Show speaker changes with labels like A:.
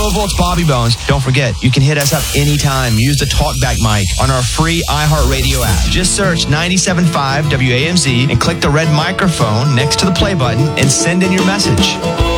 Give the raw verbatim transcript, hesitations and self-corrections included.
A: Louisville, it's Bobby Bones. Don't forget, you can hit us up anytime. Use the TalkBack mic on our free iHeartRadio app. Just search ninety-seven point five W A M Z and click the red microphone next to the play button and send in your message.